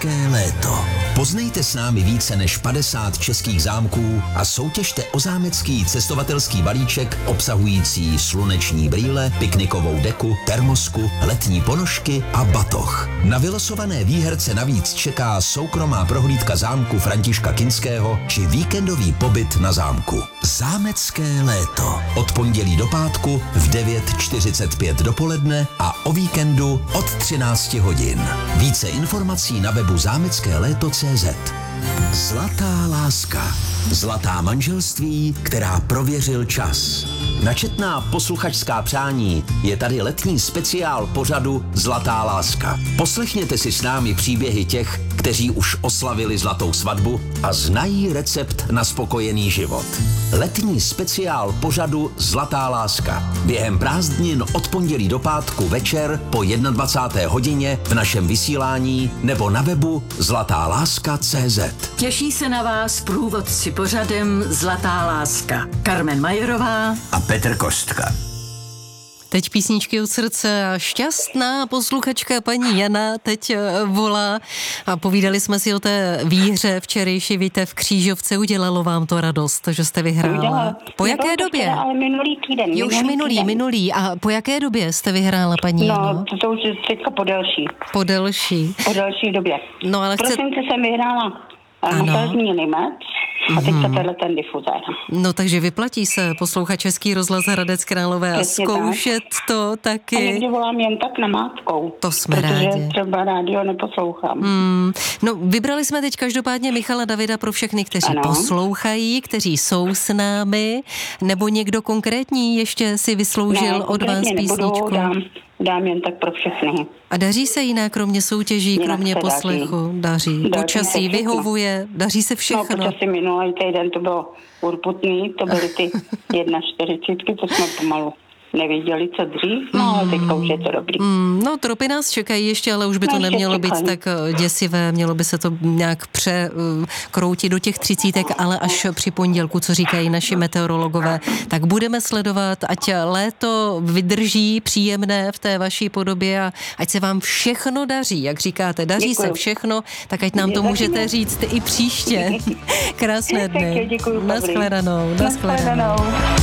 Zámecké léto. Poznejte s námi více než 50 českých zámků a soutěžte o zámecký cestovatelský balíček obsahující sluneční brýle, piknikovou deku, termosku, letní ponožky a batoh. Na vylosované výherce navíc čeká soukromá prohlídka zámku Františka Kinského či víkendový pobyt na zámku. Zámecké léto. Od pondělí do pátku v 9:45 dopoledne a o víkendu od 13 hodin. Více informací na webu zámeckéléto.cz. Zlatá láska. Zlatá manželství, která prověřil čas. Na četná posluchačská přání je tady letní speciál pořadu Zlatá láska. Poslechněte si s námi příběhy těch, kteří už oslavili zlatou svatbu a znají recept na spokojený život. Letní speciál pořadu Zlatá láska. Během prázdnin od pondělí do pátku večer po 21. hodině v našem vysílání nebo na webu zlatáláska.cz. Těší se na vás průvodci pořadem Zlatá láska. Carmen Majerová A Petr Kostka. Teď písničky od srdce a šťastná posluchačka paní Jana teď volá a povídali jsme si o té výhře včerejší, víte, v Křížovce. Udělalo vám to radost, že jste vyhrála? Po jaké době? Ale minulý týden. Už minulý. A po jaké době jste vyhrála, paní Jano? No, to už je teďka po delší. Po delší. Po delší době. No, ale Prosince jsem vyhrála montážní limec a teď se tenhle ten difuzér. No, takže vyplatí se poslouchat Český rozhlas Hradec Králové a Přesně zkoušet to taky. A někdy volám jen tak namátkou. To jsme protože rádi. třeba rádio neposlouchám. No, vybrali jsme teď každopádně Michala Davida pro všechny, kteří Ano. poslouchají, kteří jsou s námi, nebo někdo konkrétní ještě si vysloužil od vás písničku. Dám jen tak pro všechny. A daří se jinak, kromě soutěží, Jinak kromě se poslechu? Daří. Daří Počasí se všechno. vyhovuje, daří se No, všechno. počasí minulý týden to bylo urputný, to byly ty 1,40, to jsme pomalu nevěděli, co dřív, no ale teďka už je to dobrý. No, tropy nás čekají ještě, ale už by to No, ještě nemělo být čekají. tak děsivé, mělo by se to nějak překroutit do těch 30, ale až při pondělku, co říkají naši meteorologové, tak budeme sledovat, ať léto vydrží příjemné v té vaší podobě a ať se vám všechno daří, jak říkáte, daří Děkuju. se všechno, tak ať nám to můžete říct i příště. Krásné dny. Děkuju, Naschledanou. Naschledanou.